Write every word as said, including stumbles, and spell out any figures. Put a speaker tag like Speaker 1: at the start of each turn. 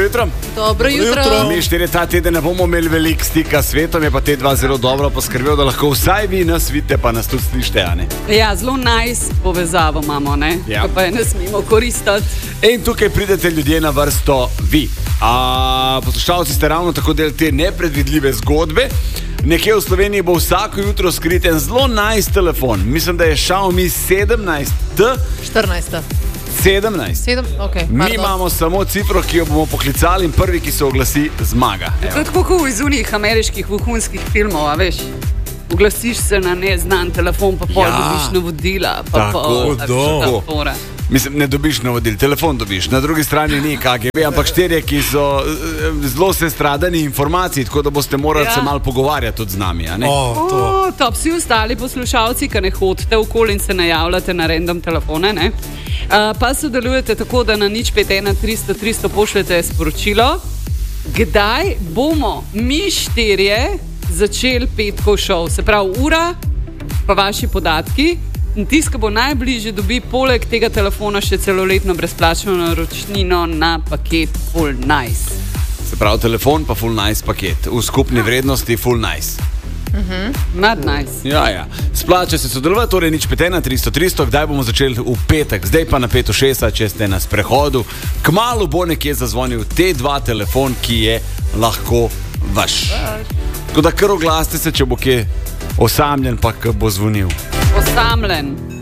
Speaker 1: jutro.
Speaker 2: Dobro jutro.
Speaker 1: Mi štiri ta teden ne bomo imeli veliko stika s svetom, je pa te dva zelo dobro poskrbel, da lahko vsaj vi nas vidite, pa nas tudi slište, a ne?
Speaker 2: Ja, zelo nice povezavo imamo, ne?
Speaker 1: Ja.
Speaker 2: Pa je ne smemo koristiti.
Speaker 1: In tukaj pridete ljudje na vrsto vi. A, poslušalci ste ravno tako del te nepredvidljive zgodbe. Nekje v Sloveniji bo vsako jutro skrit en zelo nice telefon. Mislim, da je Xiaomi sedemnajst T.
Speaker 3: štirinajst.
Speaker 1: sedemnajst.
Speaker 3: sedem, okej.
Speaker 1: Mi
Speaker 3: pardon.
Speaker 1: imamo samo cifro, ki jo bomo poklicali in prvi, ki se oglasi, zmaga.
Speaker 2: To je tako kot iz unih ameriških vohunskih filmov, a veš? Oglasiš se na neznan telefon, pa pol
Speaker 1: Ja.
Speaker 2: dobiš navodila. Pa
Speaker 1: Tako,
Speaker 2: pol,
Speaker 1: tako.
Speaker 2: ta fora.
Speaker 1: Mislim, ne dobiš navodil, telefon dobiš. Na drugi strani ni K G B, ampak štirje, ki so eh, zelo sestradani informacij, tako da boste morali
Speaker 2: Ja.
Speaker 1: se malo pogovarjati tudi z nami. A ne?
Speaker 4: O, to.
Speaker 2: O, top, vsi ostali poslušalci, ki ne hodite okoli in se najavljate na random telefone, ne? Uh, pa sodelujete tako, da na nič pet ena tristo tristo pošljete sporočilo, kdaj bomo mi štirje začeli petkov šov, se pravi ura, pa vaši podatki. In tisti, ki bo najbližje, dobi poleg tega telefona še celoletno brezplačno naročnino na paket Full Nice.
Speaker 1: Se pravi, telefon pa full nice paket. V skupni vrednosti full nice.
Speaker 2: Mad nice.
Speaker 1: Ja, ja. Splača se sodelovati, torej nič pet ena tristo tristo, kdaj bomo začeli v petek, zdaj pa na pet šest, če ste na sprehodu. Kmalu bo nekje zazvonil te dva telefon, ki je lahko vaš. Tako da kar oglasite se, če bo kje osamljen, pa ko bo zvonil.
Speaker 2: Osamljen.